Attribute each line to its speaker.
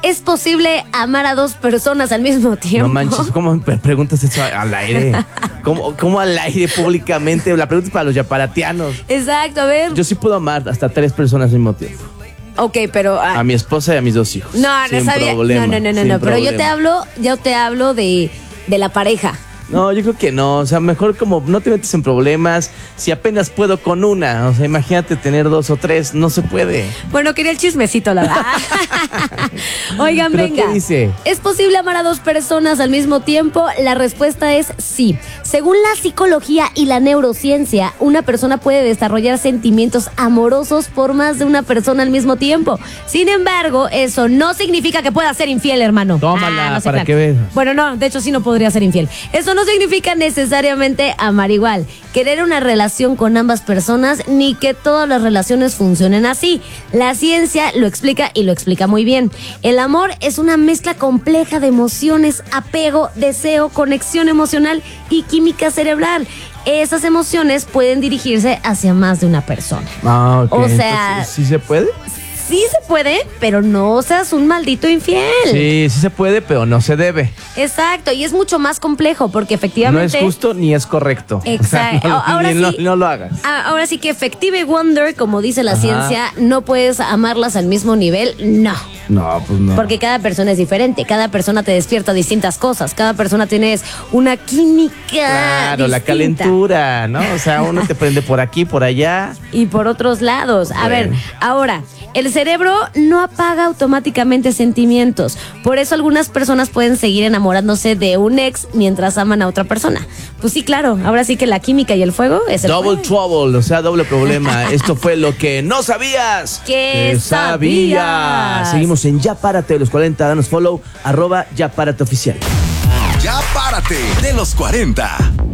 Speaker 1: ¿Es posible amar a dos personas al mismo tiempo?
Speaker 2: No manches, ¿cómo me preguntas eso al aire? ¿Cómo al aire públicamente? La pregunta es para los yaparatianos.
Speaker 1: Exacto, a ver.
Speaker 2: Yo sí puedo amar hasta 3 personas al mismo tiempo.
Speaker 1: Ok, pero...
Speaker 2: A mi esposa y a mis 2 hijos.
Speaker 1: No
Speaker 2: sin
Speaker 1: sabía.
Speaker 2: problema,
Speaker 1: No,
Speaker 2: sin
Speaker 1: pero
Speaker 2: problema.
Speaker 1: yo te hablo de la pareja.
Speaker 2: No, yo creo que no, o sea, mejor como no te metes en problemas, si apenas puedo con una, o sea, imagínate tener 2 o 3, no se puede.
Speaker 1: Bueno, quería el chismecito, la verdad. Oigan,
Speaker 2: ¿Pero
Speaker 1: venga.
Speaker 2: qué dice?
Speaker 1: ¿Es posible amar a 2 personas al mismo tiempo? La respuesta es sí. Según la psicología y la neurociencia, una persona puede desarrollar sentimientos amorosos por más de una persona al mismo tiempo. Sin embargo, eso no significa que pueda ser infiel, hermano.
Speaker 2: Tómala,
Speaker 1: No se
Speaker 2: para
Speaker 1: crean.
Speaker 2: que veas.
Speaker 1: Bueno, no, de hecho sí no podría ser infiel. Eso no significa necesariamente amar igual, querer una relación con ambas personas, ni que todas las relaciones funcionen así. La ciencia lo explica y lo explica muy bien. El amor es una mezcla compleja de emociones, apego, deseo, conexión emocional y química cerebral. Esas emociones pueden dirigirse hacia más de una persona.
Speaker 2: Ah, ok.
Speaker 1: O sea-
Speaker 2: Entonces, ¿sí se puede?
Speaker 1: Sí se puede, pero no seas un maldito infiel.
Speaker 2: Sí se puede, pero no se debe.
Speaker 1: Exacto, y es mucho más complejo porque
Speaker 2: No
Speaker 1: efectivamente...
Speaker 2: es justo ni es correcto.
Speaker 1: Exacto.
Speaker 2: O sea,
Speaker 1: Ahora sí.
Speaker 2: no lo hagas.
Speaker 1: Ahora sí que Effective Wonder, como dice la
Speaker 2: Ajá.
Speaker 1: ciencia, no puedes amarlas al mismo nivel, no.
Speaker 2: No, pues no.
Speaker 1: Porque cada persona es diferente, cada persona te despierta distintas cosas, cada persona tienes una química
Speaker 2: Claro, la
Speaker 1: distinta.
Speaker 2: calentura, ¿no? O sea, uno te prende por aquí, por allá.
Speaker 1: Y por otros lados. A
Speaker 2: Bueno.
Speaker 1: ver, ahora, el cerebro no apaga automáticamente sentimientos. Por eso algunas personas pueden seguir enamorándose de un ex mientras aman a otra persona. Pues sí, claro, ahora sí que la química y el fuego es el
Speaker 2: Double
Speaker 1: fuego.
Speaker 2: trouble, o sea, doble problema. Esto fue lo que no sabías.
Speaker 1: ¿Qué sabías?
Speaker 2: Seguimos en Ya Párate de los 40. Danos follow, @YaPárateOficial.
Speaker 3: Ya párate de los 40.